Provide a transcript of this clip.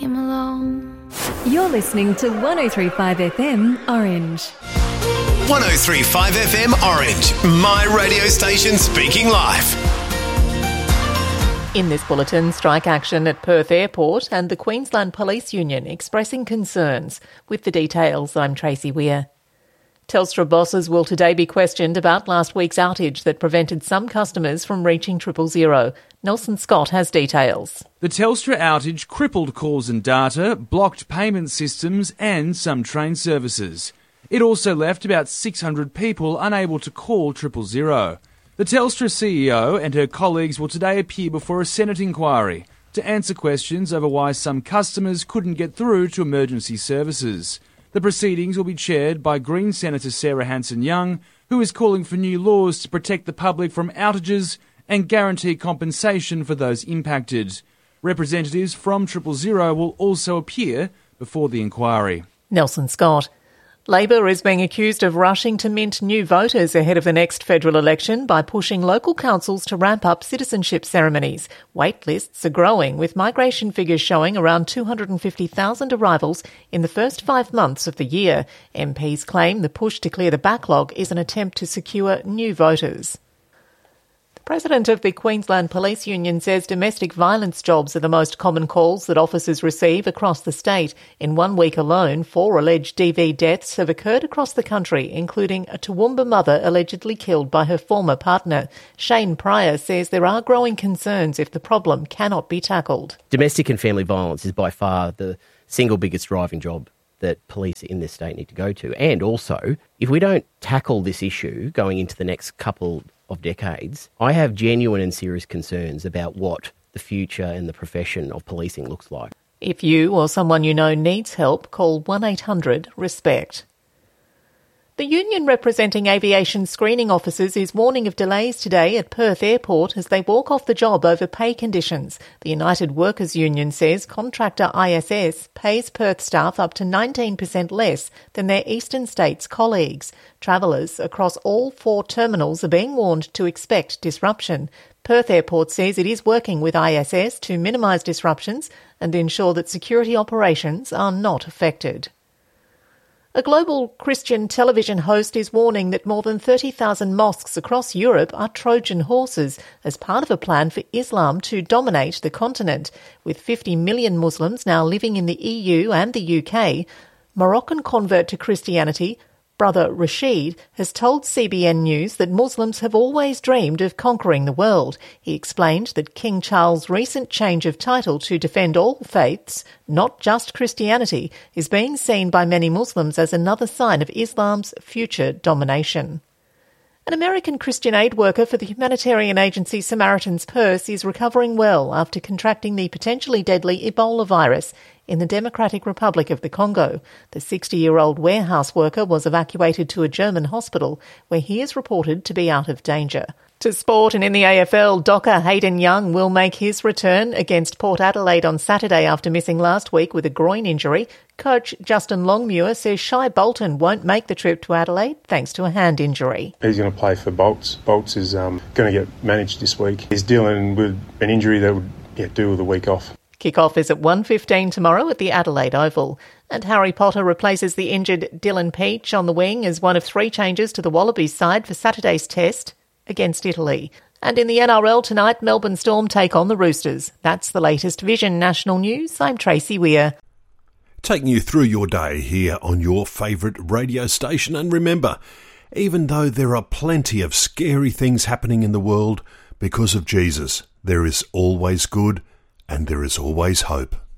came along. You're listening to 103.5 FM Orange. 103.5 FM Orange, my radio station speaking live. In this bulletin, strike action at Perth Airport and the Queensland Police Union expressing concerns. With the details, I'm Tracy Weir. Telstra bosses will today be questioned about last week's outage that prevented some customers from reaching 000. Nelson Scott has details. The Telstra outage crippled calls and data, blocked payment systems and some train services. It also left about 600 people unable to call 000. The Telstra CEO and her colleagues will today appear before a Senate inquiry to answer questions over why some customers couldn't get through to emergency services. The proceedings will be chaired by Green Senator Sarah Hanson-Young, who is calling for new laws to protect the public from outages and guarantee compensation for those impacted. Representatives from 000 will also appear before the inquiry. Nelson Scott. Labor is being accused of rushing to mint new voters ahead of the next federal election by pushing local councils to ramp up citizenship ceremonies. Wait lists are growing, with migration figures showing around 250,000 arrivals in the first 5 months of the year. MPs claim the push to clear the backlog is an attempt to secure new voters. The President of the Queensland Police Union says domestic violence jobs are the most common calls that officers receive across the state. In 1 week alone, 4 alleged DV deaths have occurred across the country, including a Toowoomba mother allegedly killed by her former partner. Shane Pryor says there are growing concerns if the problem cannot be tackled. Domestic and family violence is by far the single biggest driving job that police in this state need to go to. And also, if we don't tackle this issue going into the next couple of decades, I have genuine and serious concerns about what the future and the profession of policing looks like. If you or someone you know needs help, call 1-800-RESPECT. The union representing aviation screening officers is warning of delays today at Perth Airport as they walk off the job over pay conditions. The United Workers Union says contractor ISS pays Perth staff up to 19% less than their eastern states colleagues. Travellers across all 4 terminals are being warned to expect disruption. Perth Airport says it is working with ISS to minimise disruptions and ensure that security operations are not affected. A global Christian television host is warning that more than 30,000 mosques across Europe are Trojan horses as part of a plan for Islam to dominate the continent. With 50 million Muslims now living in the EU and the UK, Moroccan convert to Christianity Brother Rashid has told CBN News that Muslims have always dreamed of conquering the world. He explained that King Charles' recent change of title to defend all faiths, not just Christianity, is being seen by many Muslims as another sign of Islam's future domination. An American Christian aid worker for the humanitarian agency Samaritan's Purse is recovering well after contracting the potentially deadly Ebola virus in the Democratic Republic of the Congo. The 60-year-old warehouse worker was evacuated to a German hospital where he is reported to be out of danger. To sport, and in the AFL, Docker Hayden Young will make his return against Port Adelaide on Saturday after missing last week with a groin injury. Coach Justin Longmuir says Shai Bolton won't make the trip to Adelaide thanks to a hand injury. He's going to play for Bolts. Bolts is going to get managed this week. He's dealing with an injury that would do with a week off. Kick-off is at 1:15 tomorrow at the Adelaide Oval. And Harry Potter replaces the injured Dylan Peach on the wing as one of 3 changes to the Wallabies side for Saturday's test against Italy. And in the NRL tonight, Melbourne Storm take on the Roosters. That's the latest Vision National News. I'm Tracy Weir. Taking you through your day here on your favourite radio station. And remember, even though there are plenty of scary things happening in the world, because of Jesus, there is always good and there is always hope.